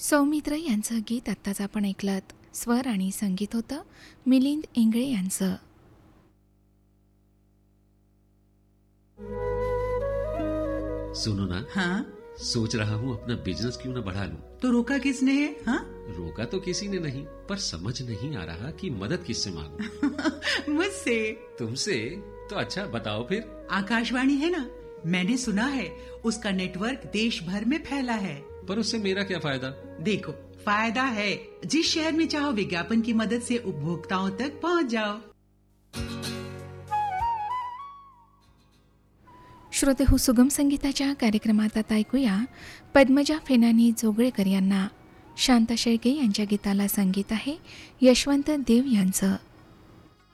सौमित्र यांचं गीत आत्ताच आपण ऐकलं. स्वर आणि संगीत होतं मिलिंद इंगळे यांचं. सुनो ना, हाँ? सोच रहा हूँ अपना बिजनेस क्यों न बढ़ा लूं। तो रोका किसने है? हाँ? रोका तो किसी ने नहीं, पर समझ नहीं आ रहा कि मदद किससे मांगूं। मुझसे। तुमसे? तो अच्छा बताओ फिर। आकाशवाणी है ना, मैंने सुना है उसका नेटवर्क देश भर में फैला है। पर उससे मेरा क्या फायदा? देखो, फायदा है। जिस शहर में चाहो विज्ञापन की मदद से उपभोक्ताओं तक पहुंच जाओ। श्रोते हो, सुगम संगीताच्या कार्यक्रमात आता ऐकूया पद्मजा फेनानी जोगळेकर यांना. शांता शेळके यांच्या गीताला संगीत आहे यशवंत देव यांचं.